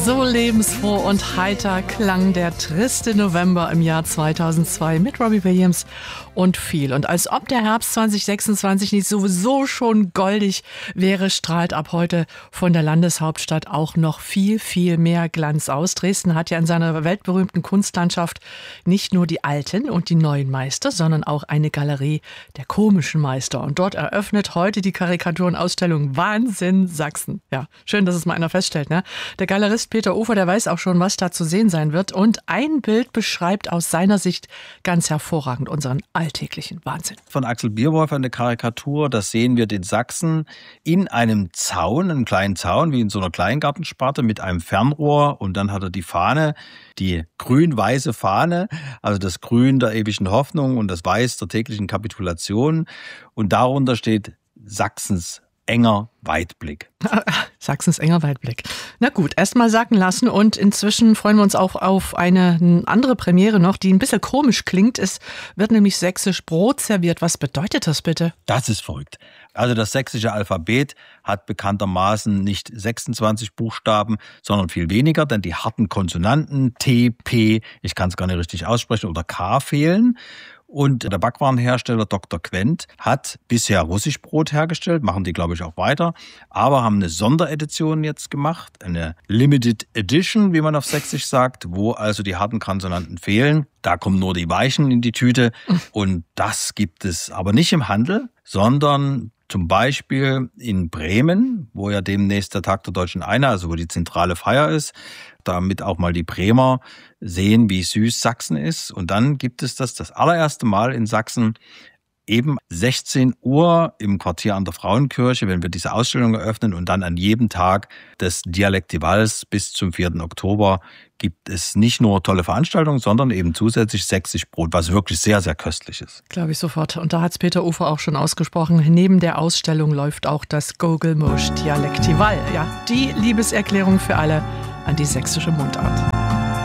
So lebensfroh und heiter klang der triste November im Jahr 2002 mit Robbie Williams und viel. Und als ob der Herbst 2026 nicht sowieso schon goldig wäre, strahlt ab heute von der Landeshauptstadt auch noch viel, viel mehr Glanz aus. Dresden hat ja in seiner weltberühmten Kunstlandschaft nicht nur die alten und die neuen Meister, sondern auch eine Galerie der komischen Meister. Und dort eröffnet heute die Karikaturenausstellung Wahnsinn Sachsen. Ja, schön, dass es mal einer feststellt, ne? Der Galerist Peter Ufer, der weiß auch schon, was da zu sehen sein wird. Und ein Bild beschreibt aus seiner Sicht ganz hervorragend unseren alltäglichen Wahnsinn. Von Axel Bierwolf eine Karikatur, das sehen wir den Sachsen in einem Zaun, einem kleinen Zaun, wie in so einer Kleingartensparte mit einem Fernrohr. Und dann hat er die Fahne, die grün-weiße Fahne, also das Grün der ewigen Hoffnung und das Weiß der täglichen Kapitulation. Und darunter steht Sachsens enger Weitblick. Sachsens enger Weitblick. Na gut, erst mal sacken lassen und inzwischen freuen wir uns auch auf eine andere Premiere noch, die ein bisschen komisch klingt. Es wird nämlich sächsisch Brot serviert. Was bedeutet das bitte? Das ist verrückt. Also das sächsische Alphabet hat bekanntermaßen nicht 26 Buchstaben, sondern viel weniger, denn die harten Konsonanten T, P, ich kann es gar nicht richtig aussprechen, oder K fehlen. Und der Backwarenhersteller Dr. Quent hat bisher Russischbrot hergestellt, machen die, glaube ich, auch weiter, aber haben eine Sonderedition jetzt gemacht, eine Limited Edition, wie man auf Sächsisch sagt, wo also die harten Konsonanten fehlen. Da kommen nur die Weichen in die Tüte und das gibt es aber nicht im Handel, sondern zum Beispiel in Bremen, wo ja demnächst der Tag der Deutschen Einheit, also wo die zentrale Feier ist, damit auch mal die Bremer sehen, wie süß Sachsen ist. Und dann gibt es das allererste Mal in Sachsen eben 16 Uhr im Quartier an der Frauenkirche, wenn wir diese Ausstellung eröffnen und dann an jedem Tag des Dialektivals bis zum 4. Oktober gibt es nicht nur tolle Veranstaltungen, sondern eben zusätzlich sächsisch Brot, was wirklich sehr, sehr köstlich ist. Glaube ich sofort. Und da hat es Peter Ufer auch schon ausgesprochen. Neben der Ausstellung läuft auch das Gogelmusch Dialektival. Ja, die Liebeserklärung für alle an die sächsische Mundart.